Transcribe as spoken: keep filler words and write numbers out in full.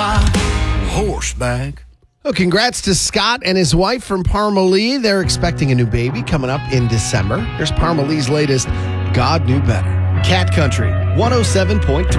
my horseback. Oh, congrats to Scott and his wife from Parmalee. They're expecting a new baby coming up in December. Here's Parmalee's latest God Knew Better. Cat Country one oh seven point three.